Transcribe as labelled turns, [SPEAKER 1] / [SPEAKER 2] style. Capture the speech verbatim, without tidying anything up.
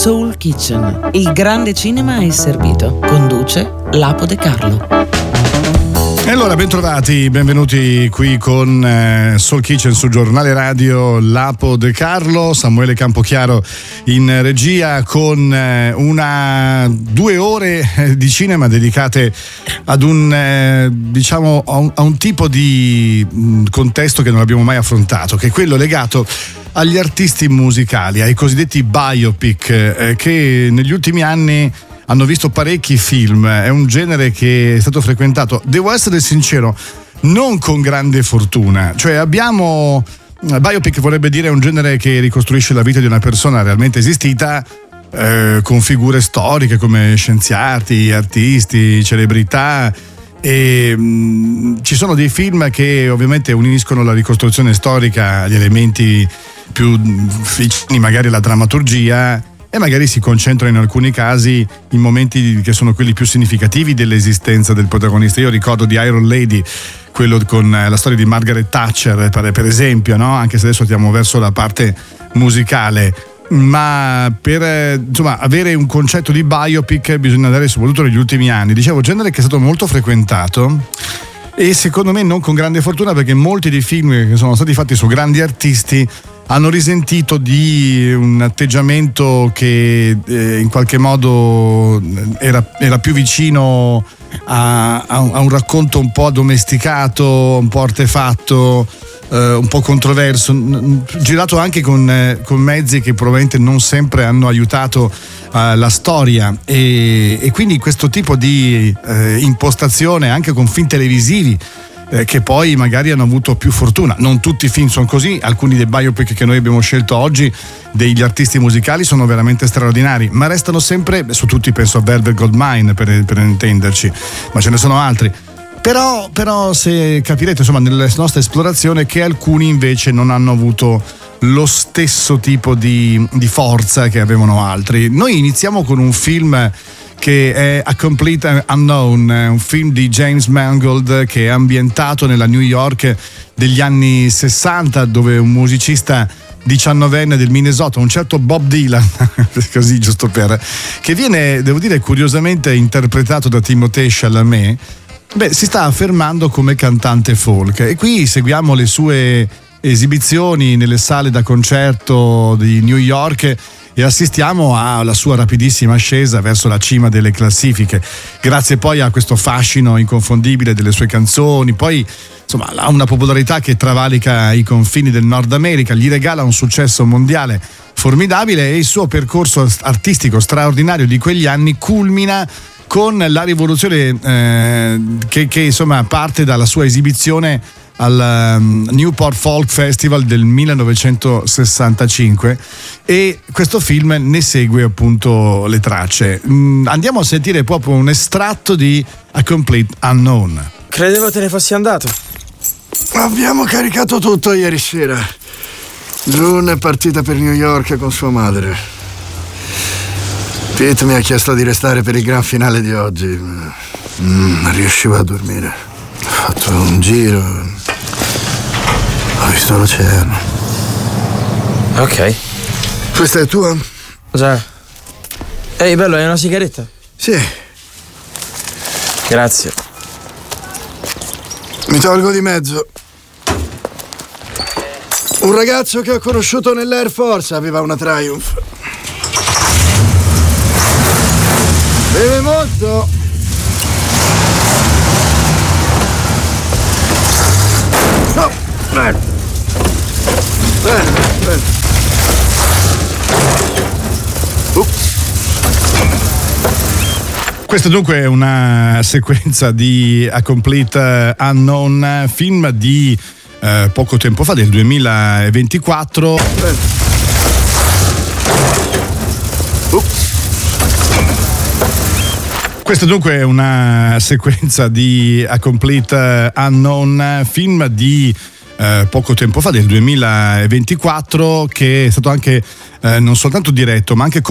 [SPEAKER 1] Soul Kitchen. Il grande cinema è servito. Conduce Lapo De Carlo.
[SPEAKER 2] E allora, bentrovati, benvenuti qui con eh, Soul Kitchen sul giornale radio Lapo De Carlo, Samuele Campochiaro in regia con eh, una due ore eh, di cinema dedicate ad un eh, diciamo a un, a un tipo di mh, contesto che non abbiamo mai affrontato, che è quello legato agli artisti musicali, ai cosiddetti biopic, eh, che negli ultimi anni hanno visto parecchi film. È un genere che è stato frequentato, devo essere sincero, non con grande fortuna. Cioè abbiamo, biopic vorrebbe dire un genere che ricostruisce la vita di una persona realmente esistita, eh, con figure storiche come scienziati, artisti, celebrità, e mh, ci sono dei film che ovviamente uniscono la ricostruzione storica agli elementi più vicini magari alla drammaturgia, e magari si concentra in alcuni casi in momenti che sono quelli più significativi dell'esistenza del protagonista. Io ricordo di Iron Lady, quello con la storia di Margaret Thatcher, per, per esempio, no? Anche se adesso andiamo verso la parte musicale. Ma per insomma avere un concetto di biopic bisogna andare soprattutto negli ultimi anni. Dicevo, genere che è stato molto frequentato e secondo me non con grande fortuna, perché molti dei film che sono stati fatti su grandi artisti hanno risentito di un atteggiamento che eh, in qualche modo era, era più vicino a, a, un, a un racconto un po' addomesticato, un po' artefatto, eh, un po' controverso, n- girato anche con, eh, con mezzi che probabilmente non sempre hanno aiutato eh, la storia, e, e quindi questo tipo di eh, impostazione anche con film televisivi Eh, che poi magari hanno avuto più fortuna. Non tutti i film sono così, alcuni dei biopic che noi abbiamo scelto oggi degli artisti musicali sono veramente straordinari, ma restano sempre, su tutti penso a Velvet Goldmine per, per intenderci, ma ce ne sono altri. Però, però se capirete insomma nella nostra esplorazione che alcuni invece non hanno avuto lo stesso tipo di, di forza che avevano altri. Noi iniziamo con un film che è A Complete Unknown, un film di James Mangold che è ambientato nella New York degli anni sessanta, dove un musicista diciannovenne del Minnesota, un certo Bob Dylan, così giusto per, che viene, devo dire, curiosamente interpretato da Timothée Chalamet, beh, si sta affermando come cantante folk, e qui seguiamo le sue esibizioni nelle sale da concerto di New York e assistiamo alla sua rapidissima ascesa verso la cima delle classifiche, grazie poi a questo fascino inconfondibile delle sue canzoni. Poi insomma ha una popolarità che travalica i confini del Nord America, gli regala un successo mondiale formidabile, e il suo percorso artistico straordinario di quegli anni culmina con la rivoluzione eh, che, che insomma parte dalla sua esibizione al um, Newport Folk Festival del millenovecentosessantacinque, e questo film ne segue appunto le tracce. Mm, andiamo a sentire proprio un estratto di A Complete Unknown.
[SPEAKER 3] Credevo te ne fossi andato.
[SPEAKER 4] Abbiamo caricato tutto ieri sera. June è partita per New York con sua madre. Pete mi ha chiesto di restare per il gran finale di oggi. Mm, non riuscivo a dormire. Ho fatto un giro, ho visto l'oceano.
[SPEAKER 3] Ok.
[SPEAKER 4] Questa è tua?
[SPEAKER 3] Già. Ehi, bello, hai una sigaretta?
[SPEAKER 4] Sì.
[SPEAKER 3] Grazie.
[SPEAKER 4] Mi tolgo di mezzo. Un ragazzo che ho conosciuto nell'Air Force aveva una Triumph. Beve molto. No, bene. Bene, bene. Uh.
[SPEAKER 2] Questa dunque è una sequenza di A Complete Unknown, film di eh, poco tempo fa, del duemilaventiquattro.
[SPEAKER 4] Bene. Uh.
[SPEAKER 2] Questa dunque è una sequenza di A Complete Unknown, film di eh, poco tempo fa, del duemilaventiquattro, che è stato anche eh, non soltanto diretto ma anche